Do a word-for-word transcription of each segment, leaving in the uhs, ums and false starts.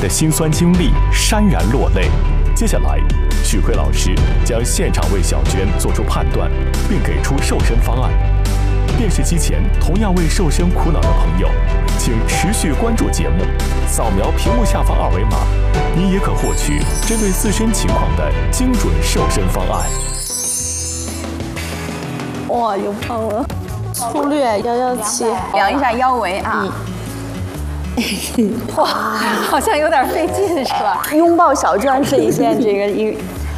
的辛酸经历潸然落泪。接下来，许奎老师将现场为小娟做出判断，并给出瘦身方案。电视机前同样为瘦身苦恼的朋友，请持续关注节目，扫描屏幕下方二维码，您也可获取针对自身情况的精准瘦身方案。 哇，又胖了，粗略幺幺七， 量一下腰围啊。 哇，好像有点费劲，是吧？ 拥抱小娟是一件这个一。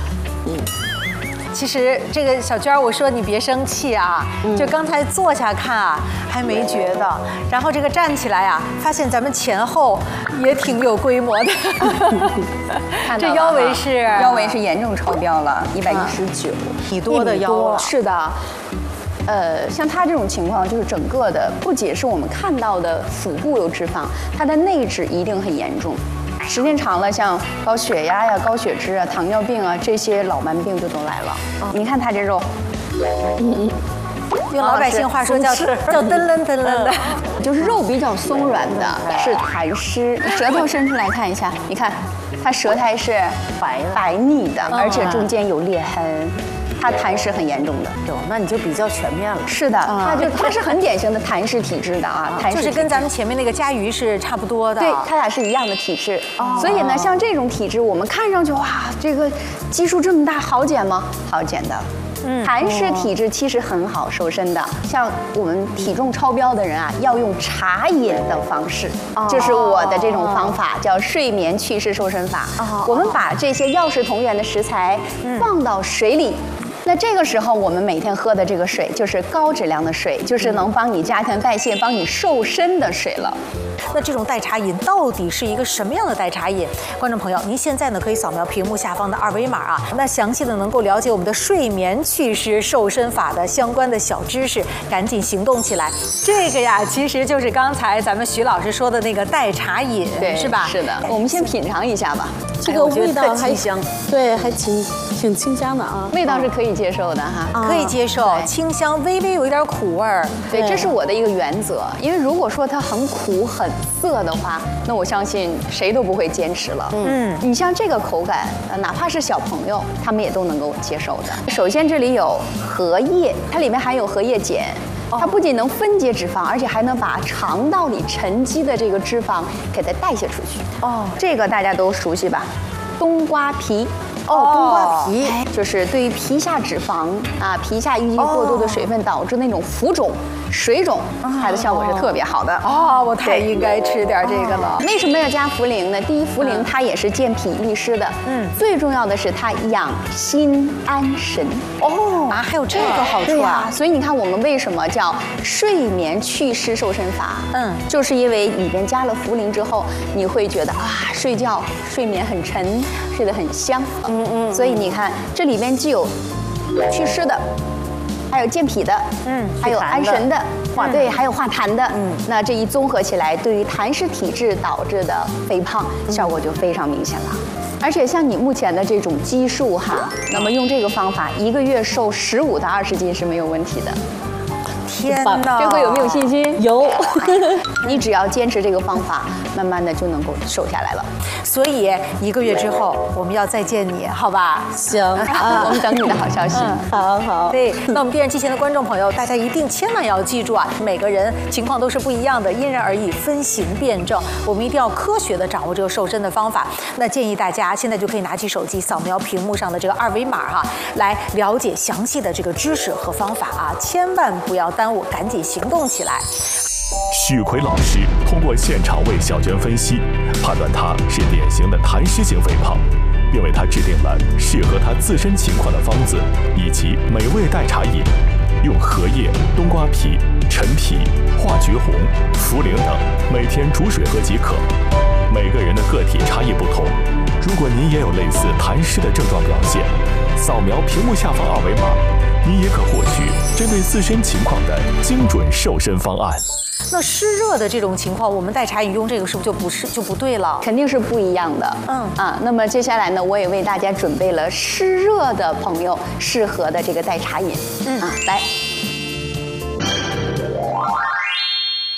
其实这个小娟，我说你别生气啊，嗯、就刚才坐下看啊，还没觉得，然后这个站起来啊，发现咱们前后也挺有规模的。这腰围是腰围是严重超标了，一百一十九， 挺多的腰了。 是的。呃，像他这种情况，就是整个的不仅是我们看到的腹部有脂肪，它的内脂一定很严重。时间长了，像高血压呀、高血脂啊、糖尿病啊这些老慢病就都来了。哦、你看他这肉， 嗯，用老百姓话说叫叫噔噔噔噔的， 就是肉比较松软的，是痰湿。舌头伸出来看一下，你看，它舌苔是白白腻的，而且中间有裂痕。它痰湿很严重的， 有，那你就比较全面了。 是的，它就它是很典型的痰湿体质的啊，痰湿就是跟咱们前面那个佳瑜是差不多的。 对，它俩是一样的体质。所以呢，像这种体质，我们看上去哇，这个基数这么大，好减吗？好减的。嗯，痰湿体质其实很好瘦身的，像我们体重超标的人啊，要用茶饮的方式，就是我的这种方法叫睡眠祛湿瘦身法。我们把这些药食同源的食材放到水里。那这个时候，我们每天喝的这个水就是高质量的水，就是能帮你加强代谢、帮你瘦身的水了。 那这种代茶饮到底是一个什么样的代茶饮？观众朋友，您现在呢可以扫描屏幕下方的二维码啊，那详细的能够了解我们的睡眠祛湿瘦身法的相关的小知识，赶紧行动起来。这个呀，其实就是刚才咱们徐老师说的那个代茶饮， 对， 是吧？ 是的，我们先品尝一下吧。 这个味道还香， 对，还挺挺清香的啊， 味道是可以接受的哈， 可以接受，清香，微微有一点苦味儿。 对，这是我的一个原则，因为如果说它很苦很涩的话，那我相信谁都不会坚持了。嗯，你像这个口感，哪怕是小朋友，他们也都能够接受的。首先这里有荷叶，它里面含有荷叶碱。它不仅能分解脂肪，而且还能把肠道里沉积的这个脂肪给它代谢出去。哦，这个大家都熟悉吧？冬瓜皮。 哦，冬瓜皮就是对于皮下脂肪啊、皮下淤积过多的水分导致那种浮肿、水肿，它的效果是特别好的。 哦，我太应该吃点这个了。 为什么要加茯苓呢？第一，茯苓它也是健脾利湿的。嗯，最重要的是它养心安神。 哦，啊，还有这个好处啊！ 所以你看，我们为什么叫睡眠祛湿瘦身法？嗯，就是因为里边加了茯苓之后，你会觉得啊，睡觉睡眠很沉，睡得很香。嗯嗯，所以你看，这里边既有祛湿的，还有健脾的，嗯，还有安神的，化对，还有化痰的，嗯，那这一综合起来，对于痰湿体质导致的肥胖效果就非常明显了。而且像你目前的这种基数哈，那么用这个方法，一个月瘦十五到二十斤是没有问题的。 天哪， 这回有没有信心？ 有， 你只要坚持这个方法，慢慢的就能够瘦下来了。 所以一个月之后我们要再见你，好吧？ 行， 啊，我们等你的好消息。 嗯、好好。 对，那我们电视机前的观众朋友，大家一定千万要记住啊，每个人情况都是不一样的，因人而异，分型辩证。我们一定要科学的掌握这个瘦身的方法。那建议大家现在就可以拿起手机扫描屏幕上的这个二维码哈、啊，来了解详细的这个知识和方法啊，千万不要耽误，赶紧行动起来。 许奎老师通过现场为小娟分析，判断她是典型的痰湿型肥胖，并为她制定了适合她自身情况的方子以及美味代茶饮，用荷叶、冬瓜皮、陈皮、化橘红、茯苓等每天煮水喝即可。每个人的个体差异不同，如果您也有类似痰湿的症状表现，扫描屏幕下方二维码，您也可获取针对自身情况的精准瘦身方案。 那湿热的这种情况，我们代茶饮用这个是不是就不是就不对了？ 肯定是不一样的。嗯啊，那么接下来呢，我也为大家准备了湿热的朋友适合的这个代茶饮。嗯啊，来。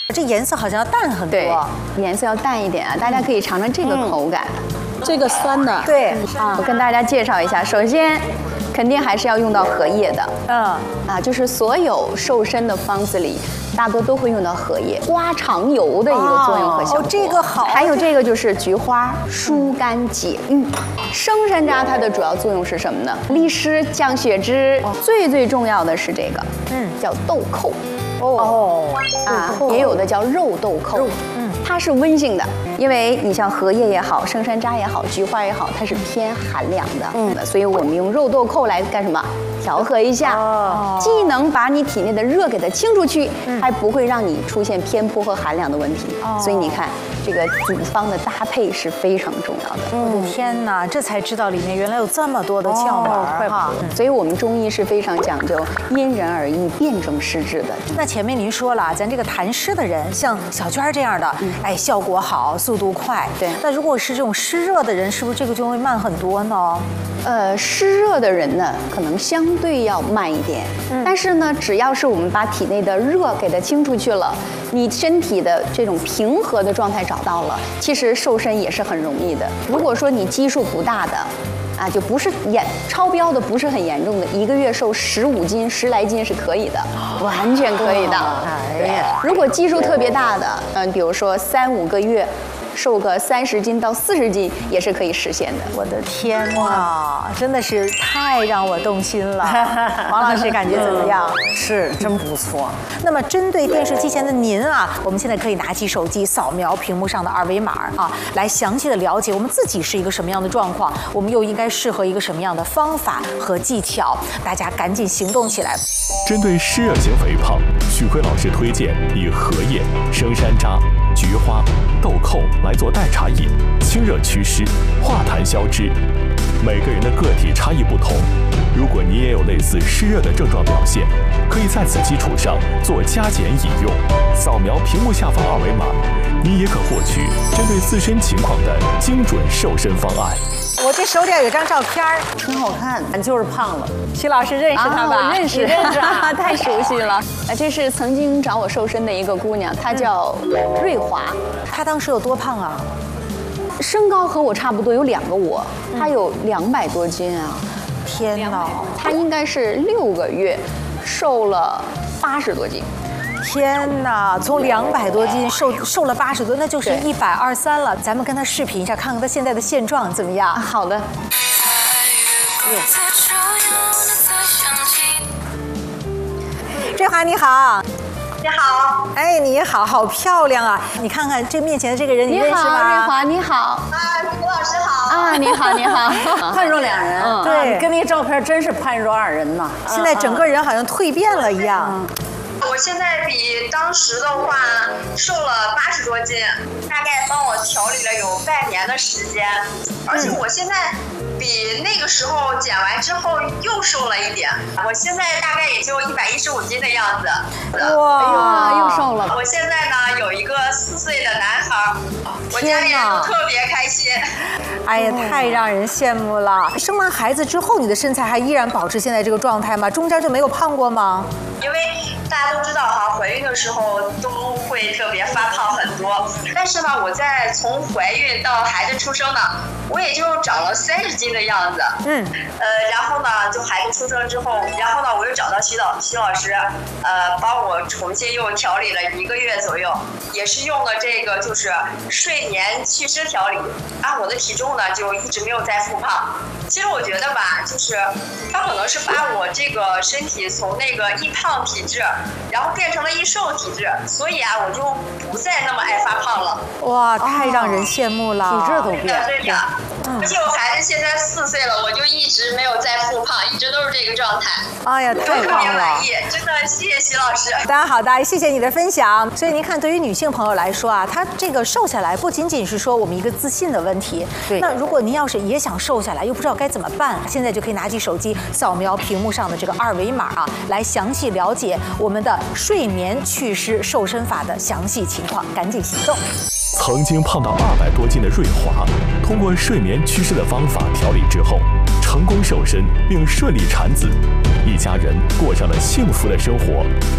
这颜色好像要淡很多。 对，颜色要淡一点啊，大家可以尝尝这个口感。 这个酸的。 对啊，我跟大家介绍一下，首先。肯定还是要用到荷叶的， 嗯， 啊，就是所有瘦身的方子里，大多都会用到荷叶，刮肠油的一个作用和效果。 哦，这个好。 还有这个就是菊花，疏肝解郁。生山楂它的主要作用是什么呢？利湿降血脂。最最重要的是这个，嗯，叫豆蔻。 哦， 啊，也有的叫肉豆蔻。嗯，它是温性的。因为你像荷叶也好，生山楂也好，菊花也好，它是偏寒凉的，嗯，所以我们用肉豆蔻来干什么？调和一下，哦，既能把你体内的热给它清出去，嗯，还不会让你出现偏颇和寒凉的问题。哦，所以你看，这个组方的搭配是非常重要的。 嗯，天哪，这才知道里面原来有这么多的窍门哈。 所以我们中医是非常讲究因人而异、辨证施治的。 那前面您说了，咱这个痰湿的人，像小娟这样的，哎，效果好。速度快， 对。 那如果是这种湿热的人，是不是这个就会慢很多呢？ 呃，湿热的人呢，可能相对要慢一点。嗯。但是呢，只要是我们把体内的热给它清出去了，你身体的这种平和的状态找到了，其实瘦身也是很容易的。如果说你基数不大的，啊，就不是严超标的，不是很严重的，一个月瘦十五斤、十来斤是可以的，完全可以的。哎呀，如果基数特别大的，嗯，比如说三五个月。瘦个三十斤到四十斤也是可以实现的。 我的天哪，真的是太让我动心了。王老师感觉怎么样？ 是，真不错。 那么针对电视机前的您啊，我们现在可以拿起手机扫描屏幕上的二维码啊，来详细的了解我们自己是一个什么样的状况，我们又应该适合一个什么样的方法和技巧。大家赶紧行动起来。 针对湿热型肥胖，许辉老师推荐以荷叶、生山楂、菊花、豆蔻来做代茶饮，清热祛湿，化痰消脂。每个人的个体差异不同，如果你也有类似湿热的症状表现，可以在此基础上做加减饮用。扫描屏幕下方二维码，你也可获取针对自身情况的精准瘦身方案。 我这手里有张照片， 挺好看，就是胖了。 徐老师认识他吧？ 啊、我认识， 认识啊， 太熟悉了。啊，这是曾经找我瘦身的一个姑娘，她叫瑞华。 她当时有多胖啊？ 身高和我差不多，有两个我，她有两百多斤啊！ 天哪， 她应该是六个月瘦了八十多斤。 天哪，从两百多斤瘦瘦了八十多，那就是一百二三了。咱们跟她视频一下，看看她现在的现状怎么样？ 啊、好的。 瑞华你好。 你好， 哎，你好，好漂亮啊！你看看这面前的这个人，你认识吗？ 你好，瑞华，你好。 啊，吴老师好。 啊，你好，你好。 判若两人，嗯、对，啊、跟那个照片真是判若二人呐。 现在整个人好像蜕变了一样。 嗯我现在比当时的话瘦了八十多斤，大概帮我调理了有半年的时间，而且我现在比那个时候减完之后又瘦了一点，我现在大概也就一百一十五斤的样子。 哇， 哎呦，又瘦了！ 我现在呢有一个四岁的男孩，我家里人都特别开心。 哎呀，太让人羡慕了！生完孩子之后，你的身材还依然保持现在这个状态吗？中间就没有胖过吗？ 因为大家都知道哈，怀孕的时候都会特别发胖很多，但是呢，我在从怀孕到孩子出生呢，我也就长了三十斤的样子。嗯，呃，然后呢，就孩子出生之后，然后呢，我又找到徐老徐老师，呃，帮我重新又调理了一个月左右，也是用了这个就是睡眠祛湿调理，然后我的体重呢就一直没有再复胖。其实我觉得吧，就是它可能是把我这个身体从那个易胖体质，然后变成了易瘦体质，所以啊，我就不再那么爱发胖了。 哇，太让人羡慕了， 体质都变。 对的，而且我孩子现在四岁了，我就一直没有再复胖，一直都是这个状态。 哎呀，太棒了！ 满意，真的谢谢徐老师。 当然好的，谢谢你的分享。所以您看，对于女性朋友来说啊，她这个瘦下来不仅仅是说我们一个自信的问题。对。那如果您要是也想瘦下来，又不知道该怎么办，现在就可以拿起手机扫描屏幕上的这个二维码啊，来详细了解我们的睡眠祛湿瘦身法的详细情况，赶紧行动。 曾经胖到二百多斤的瑞华，通过睡眠祛湿的方法调理之后，成功瘦身并顺利产子，一家人过上了幸福的生活。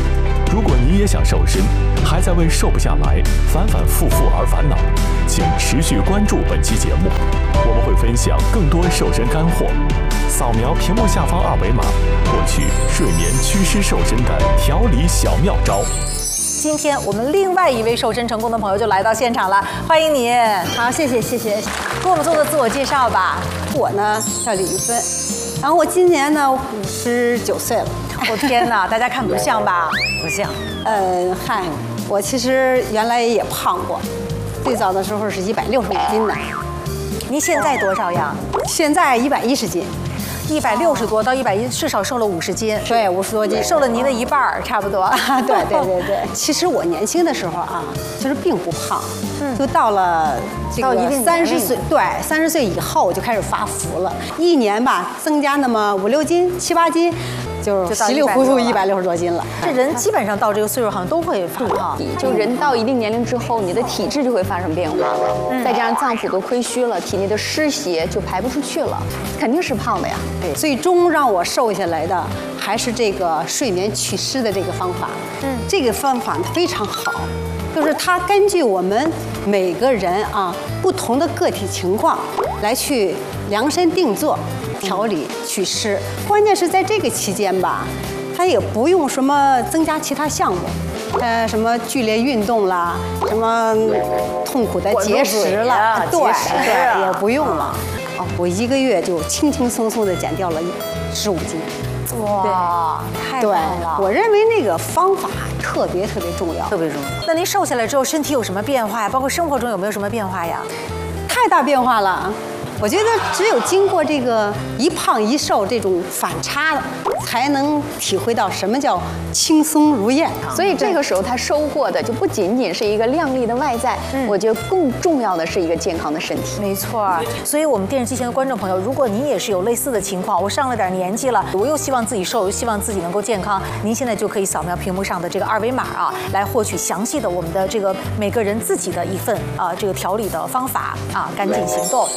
如果你也想瘦身，还在为瘦不下来反反复复而烦恼，请持续关注本期节目，我们会分享更多瘦身干货。扫描屏幕下方二维码，获取睡眠祛湿瘦身的调理小妙招。 今天我们另外一位瘦身成功的朋友就来到现场了，欢迎你。 好，谢谢谢谢， 给我们做个自我介绍吧。 我呢叫李玉芬，然后我今年呢五十九岁了。 我、哦、天哪，大家看不像吧？不像。 嗯，嗨，我其实原来也胖过，最早的时候是一百六十五斤的。 您现在多少呀？ 现在一百一十斤。 一百六十多到一百一，至少瘦了五十斤。 对，五十多斤， 瘦了您的一半儿，差不多。 对对对对。其实我年轻的时候啊，其实并不胖，嗯，就到了这个三十岁，对，三十岁以后就开始发福了，一年吧增加那么五六斤、七八斤。就稀里糊涂一百六十多斤了。 这人基本上到这个岁数好像都会发胖。 就人到一定年龄之后，你的体质就会发生变化了，嗯、再加上脏腑都亏虚了，体内的湿邪就排不出去了，肯定是胖的呀。 对，最终让我瘦下来的还是这个睡眠祛湿的这个方法。嗯，这个方法非常好，就是它根据我们每个人啊不同的个体情况来去量身定做。调理祛湿，关键是在这个期间吧，它也不用什么增加其他项目，呃，什么剧烈运动啦，什么痛苦的节食了，对对，也不用了。哦，我一个月就轻轻松松的减掉了十五斤。 哇，太棒了！ 我认为那个方法特别特别重要， 特别重要。那您瘦下来之后，身体有什么变化呀？包括生活中有没有什么变化呀？ 太大变化了。我觉得只有经过这个一胖一瘦这种反差，才能体会到什么叫轻松如燕。 所以这个时候他收获的就不仅仅是一个靓丽的外在，嗯、我觉得更重要的是一个健康的身体。 没错，所以我们电视机前的观众朋友，如果您也是有类似的情况，我上了点年纪了，我又希望自己瘦，又希望自己能够健康，您现在就可以扫描屏幕上的这个二维码啊，来获取详细的我们的这个每个人自己的一份啊这个调理的方法啊，赶紧行动。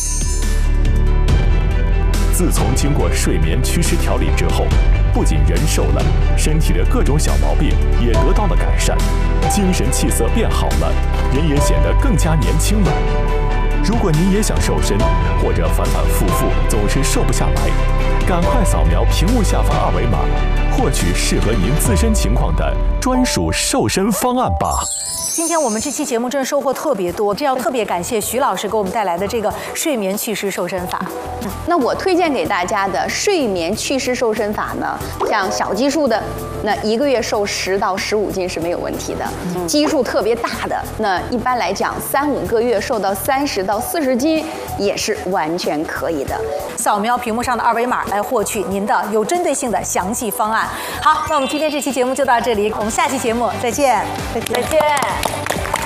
自从经过睡眠祛湿调理之后，不仅人瘦了，身体的各种小毛病也得到了改善，精神气色变好了，人也显得更加年轻了。如果您也想瘦身，或者反反复复总是瘦不下来，赶快扫描屏幕下方二维码，获取适合您自身情况的专属瘦身方案吧。 今天我们这期节目真的收获特别多，这要特别感谢徐老师给我们带来的这个睡眠祛湿瘦身法。 嗯，那我推荐给大家的睡眠祛湿瘦身法呢，像小基数的，那一个月瘦十到十五斤是没有问题的；嗯、基数特别大的，那一般来讲三五个月瘦到三十到四十斤也是完全可以的。 扫描屏幕上的二维码来获取您的有针对性的详细方案。好，那我们今天这期节目就到这里，我们下期节目再见， 再见。再见。